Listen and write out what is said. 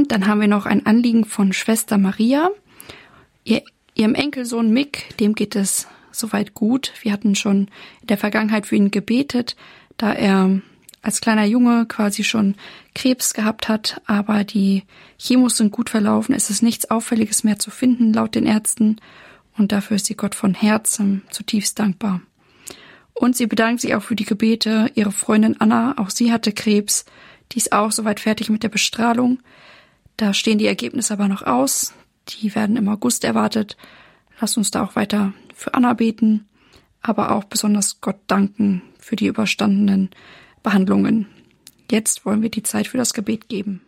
dann haben wir noch ein Anliegen von Schwester Maria. Ihrem Enkelsohn Mick, dem geht es soweit gut. Wir hatten schon in der Vergangenheit für ihn gebetet, da er als kleiner Junge quasi schon Krebs gehabt hat, aber die Chemos sind gut verlaufen. Es ist nichts Auffälliges mehr zu finden, laut den Ärzten. Und dafür ist sie Gott von Herzen zutiefst dankbar. Und sie bedankt sich auch für die Gebete. Ihre Freundin Anna, auch sie hatte Krebs. Die ist auch soweit fertig mit der Bestrahlung. Da stehen die Ergebnisse aber noch aus. Die werden im August erwartet. Lasst uns da auch weiter für Anna beten, aber auch besonders Gott danken für die überstandenen Behandlungen. Jetzt wollen wir die Zeit für das Gebet geben.